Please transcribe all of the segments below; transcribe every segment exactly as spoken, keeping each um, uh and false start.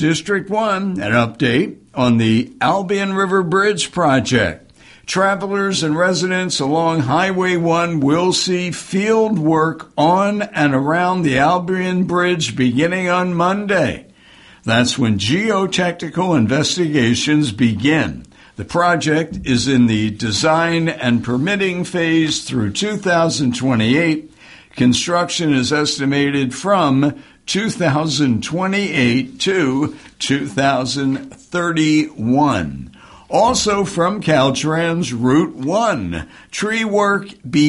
District one, an update on the Albion River Bridge project. Travelers and residents along Highway one will see field work on and around the Albion Bridge beginning on Monday. That's when geotechnical investigations begin. The project is in the design and permitting phase through two thousand twenty-eight. Construction is estimated from two thousand twenty-eight to two thousand thirty-one. Also from Caltrans Route one, tree work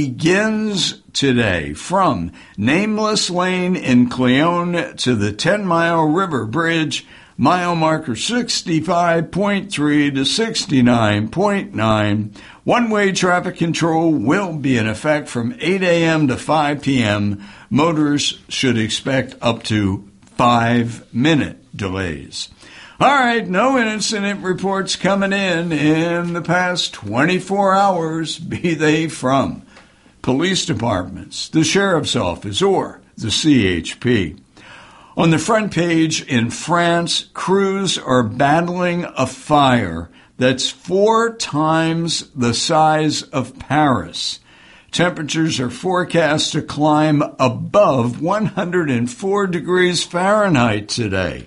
begins today from Nameless Lane in Cleon to the ten mile River Bridge, mile marker sixty-five point three to sixty-nine point nine. One-way traffic control will be in effect from eight a.m. to five p.m. Motorists should expect up to five-minute delays. All right, no incident reports coming in in the past twenty-four hours, be they from police departments, the sheriff's office, or the C H P. On the front page in France, crews are battling a fire that's four times the size of Paris. Temperatures are forecast to climb above one hundred four degrees Fahrenheit today.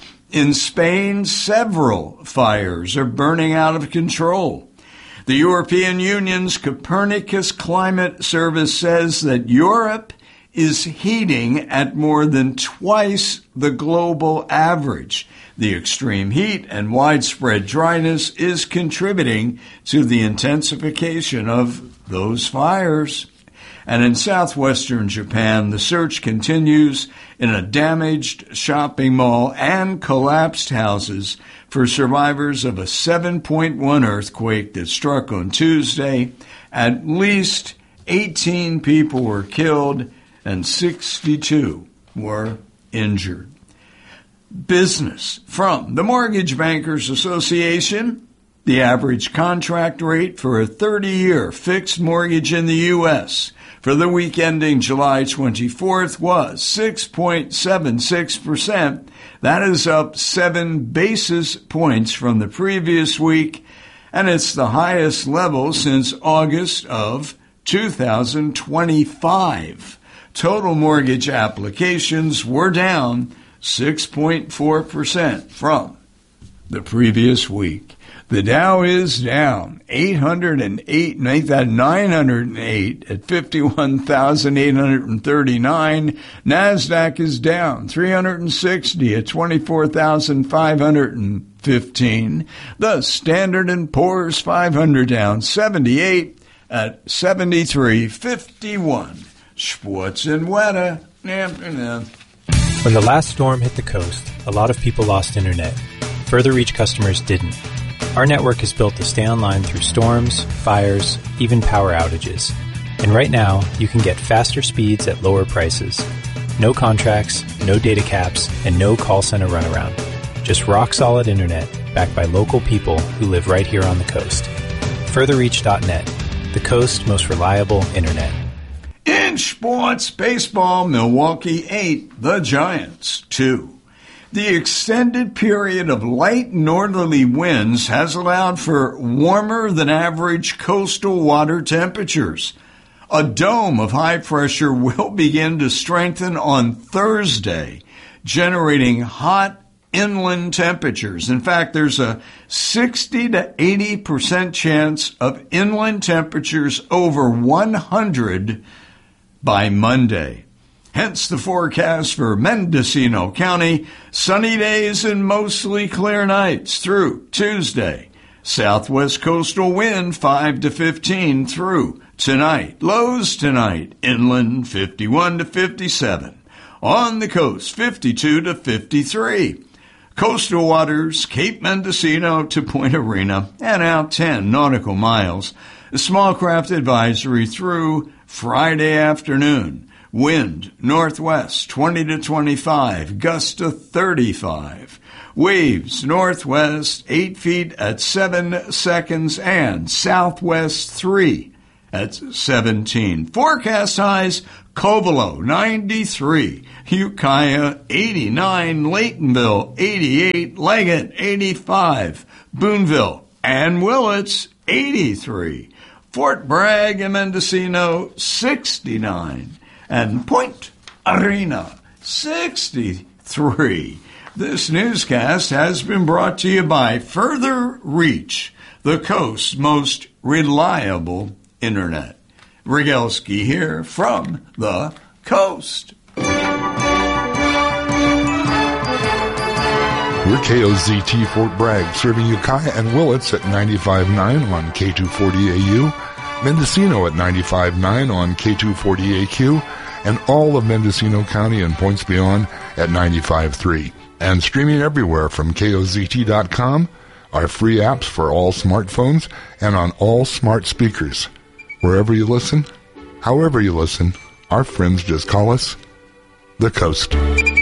In Spain, several fires are burning out of control. The European Union's Copernicus Climate Service says that Europe is heating at more than twice the global average. The extreme heat and widespread dryness is contributing to the intensification of those fires. And in southwestern Japan, the search continues in a damaged shopping mall and collapsed houses for survivors of a seven point one earthquake that struck on Tuesday. At least eighteen people were killed and sixty-two were injured. Business from the Mortgage Bankers Association. The average contract rate for a thirty-year fixed mortgage in the U S for the week ending July twenty-fourth was six point seven six percent. That is up seven basis points from the previous week, and it's the highest level since August of two thousand twenty-five. Total mortgage applications were down six point four percent from the previous week. The Dow is down eight hundred eight, make that nine hundred eight at fifty-one thousand eight hundred thirty-nine. NASDAQ is down three hundred sixty at twenty-four thousand five hundred fifteen. The Standard and Poor's five hundred down seventy-eight at seventy-three fifty-one. Sports and weather. When the last storm hit the coast, a lot of people lost internet. Further Reach customers didn't. Our network is built to stay online through storms, fires, even power outages. And right now, you can get faster speeds at lower prices. No contracts, no data caps, and no call center runaround. Just rock-solid internet backed by local people who live right here on the coast. Further Reach dot net, the coast's most reliable internet. In sports, baseball, Milwaukee eight, the Giants two. The extended period of light northerly winds has allowed for warmer than average coastal water temperatures. A dome of high pressure will begin to strengthen on Thursday, generating hot inland temperatures. In fact, there's a sixty to eighty percent chance of inland temperatures over one hundred by Monday. Hence the forecast for Mendocino County, sunny days and mostly clear nights through Tuesday. Southwest coastal wind five to fifteen through tonight. Lows tonight, inland fifty-one to fifty-seven. On the coast, fifty-two to fifty-three. Coastal waters, Cape Mendocino to Point Arena, and out ten nautical miles. A small craft advisory through Friday afternoon. Wind northwest twenty to twenty-five, gusts to thirty-five. Waves northwest eight feet at seven seconds and southwest three at seventeen. Forecast highs Covelo, ninety-three. Ukiah, eighty-nine. Laytonville, eighty-eight. Leggett, eighty-five. Boonville and Willits, eighty-three. Fort Bragg and Mendocino, sixty-nine. And Point Arena, sixty-three. This newscast has been brought to you by Further Reach, the coast's most reliable internet. Rogalski here from the coast. We're K O Z T Fort Bragg, serving Ukiah and Willits at ninety-five point nine on K two forty A U, Mendocino at ninety-five point nine on K two forty A Q, and all of Mendocino County and points beyond at ninety-five point three. And streaming everywhere from K O Z T dot com, our free apps for all smartphones, and on all smart speakers. Wherever you listen, however you listen, our friends just call us the Coast.